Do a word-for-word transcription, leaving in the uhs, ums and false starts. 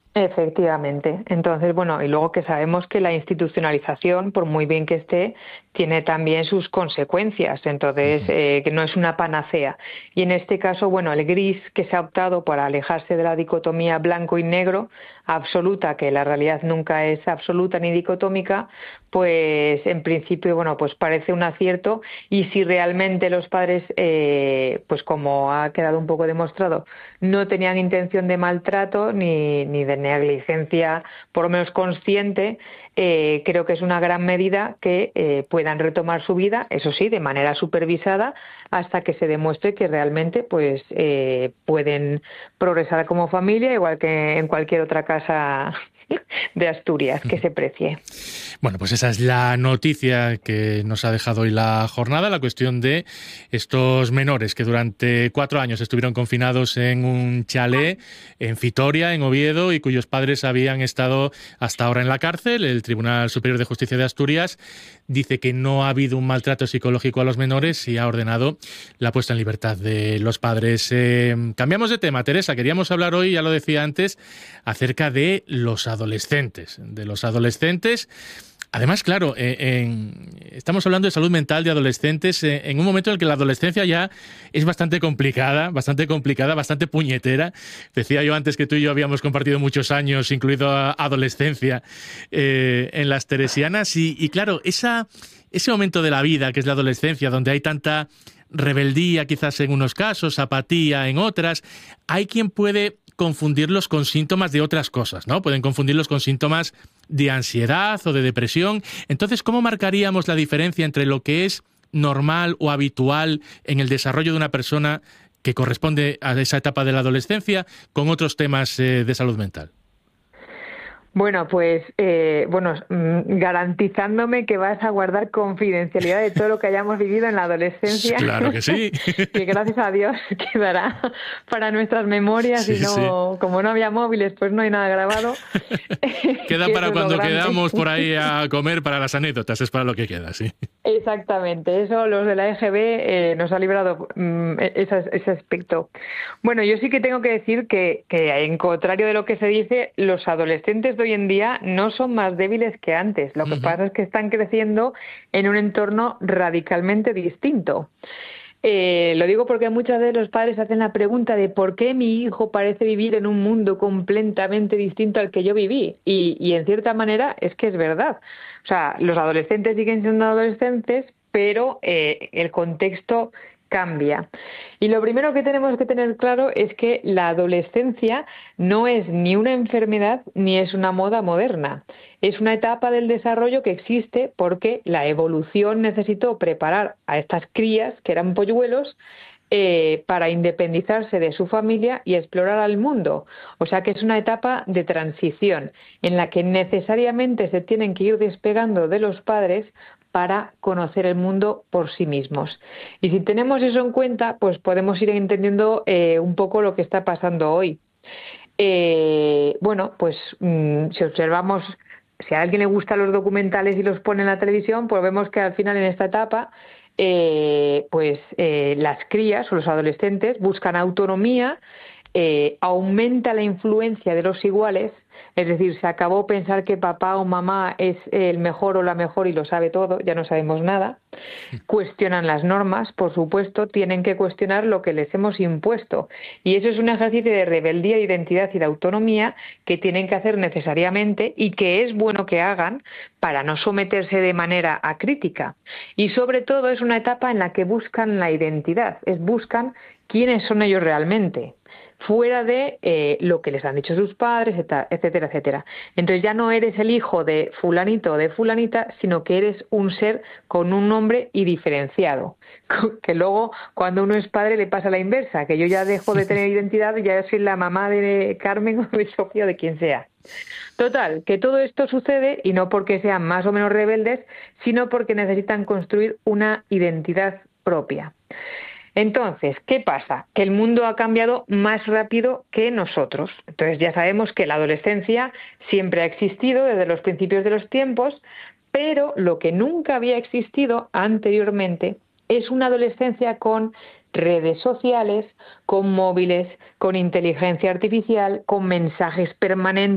Efectivamente. Entonces, bueno, y luego que sabemos que la institucionalización, por muy bien que esté, tiene también sus consecuencias. Entonces, Ujú. eh, que no es una panacea. Y en este caso, bueno, el gris que se ha optado para alejarse de la dicotomía blanco y negro absoluta, que la realidad nunca es absoluta ni dicotómica, pues en principio, bueno, pues parece un acierto. Y si realmente los padres, eh, pues como ha quedado un poco demostrado, no tenían intención de maltrato ni, ni de negligencia, por lo menos consciente, eh, creo que es una gran medida que eh, puedan retomar su vida, eso sí, de manera supervisada, hasta que se demuestre que realmente pues eh, pueden progresar como familia, igual que en cualquier otra casa de Asturias que se precie. Bueno, pues esa es la noticia que nos ha dejado hoy la jornada, la cuestión de estos menores que durante cuatro años estuvieron confinados en un chalet en Vitoria, en Oviedo, y cuyos padres habían estado hasta ahora en la cárcel. El Tribunal Superior de Justicia de Asturias dice que no ha habido un maltrato psicológico a los menores y ha ordenado la puesta en libertad de los padres. Eh, cambiamos de tema, Teresa. Queríamos hablar hoy, ya lo decía antes, acerca de los adolescentes, de los adolescentes. Además, claro, eh, en, estamos hablando de salud mental de adolescentes eh, en un momento en el que la adolescencia ya es bastante complicada, bastante complicada, bastante puñetera. Decía yo antes que tú y yo habíamos compartido muchos años, incluido a adolescencia, eh, en las teresianas. Y, y claro, esa, ese momento de la vida que es la adolescencia, donde hay tanta rebeldía quizás en unos casos, apatía en otras, hay quien puede confundirlos con síntomas de otras cosas, ¿no? Pueden confundirlos con síntomas de ansiedad o de depresión. Entonces, ¿cómo marcaríamos la diferencia entre lo que es normal o habitual en el desarrollo de una persona que corresponde a esa etapa de la adolescencia con otros temas eh, de salud mental? Bueno, pues eh, bueno, mm, garantizándome que vas a guardar confidencialidad de todo lo que hayamos vivido en la adolescencia, Claro que sí. que gracias a Dios quedará para nuestras memorias Sí, y sí. no, como no había móviles, pues no hay nada grabado, Queda que para eso es lo cuando grande. quedamos por ahí a comer, para las anécdotas, es para lo que queda, sí. Exactamente, eso los de la E G B eh, nos ha librado mm, ese, ese aspecto. Bueno, yo sí que tengo que decir que, que, en contrario de lo que se dice, los adolescentes de hoy en día no son más débiles que antes. Lo que Ujú. pasa es que están creciendo en un entorno radicalmente distinto. Eh, lo digo porque muchas veces los padres hacen la pregunta de por qué mi hijo parece vivir en un mundo completamente distinto al que yo viví. Y, y en cierta manera es que es verdad. O sea, los adolescentes siguen siendo adolescentes, pero eh, el contexto cambia. Y lo primero que tenemos que tener claro es que la adolescencia no es ni una enfermedad ni es una moda moderna. Es una etapa del desarrollo que existe porque la evolución necesitó preparar a estas crías, que eran polluelos, eh, para independizarse de su familia y explorar al mundo. O sea que es una etapa de transición en la que necesariamente se tienen que ir despegando de los padres para conocer el mundo por sí mismos. Y si tenemos eso en cuenta, pues podemos ir entendiendo eh, un poco lo que está pasando hoy. Eh, bueno, pues mmm, si observamos, si a alguien le gustan los documentales y los pone en la televisión, pues vemos que al final en esta etapa, eh, pues eh, las crías o los adolescentes buscan autonomía, eh, aumenta la influencia de los iguales, es decir, se acabó pensar que papá o mamá es el mejor o la mejor y lo sabe todo, ya no sabemos nada. Cuestionan las normas, por supuesto, tienen que cuestionar lo que les hemos impuesto. Y eso es un ejercicio de rebeldía, de identidad y de autonomía que tienen que hacer necesariamente y que es bueno que hagan para no someterse de manera acrítica. Y sobre todo es una etapa en la que buscan la identidad, es buscan quiénes son ellos realmente, fuera de eh, lo que les han dicho sus padres, etcétera, etcétera. Entonces ya no eres el hijo de fulanito o de fulanita, sino que eres un ser con un nombre y diferenciado. Que luego, cuando uno es padre, le pasa la inversa, que yo ya dejo de tener identidad y ya soy la mamá de Carmen o de Sofía o de quien sea. Total, que todo esto sucede y no porque sean más o menos rebeldes, sino porque necesitan construir una identidad propia. Entonces, ¿qué pasa? Que el mundo ha cambiado más rápido que nosotros. Entonces ya sabemos que la adolescencia siempre ha existido desde los principios de los tiempos, pero lo que nunca había existido anteriormente es una adolescencia con redes sociales, con móviles, con inteligencia artificial, con mensajes permanentes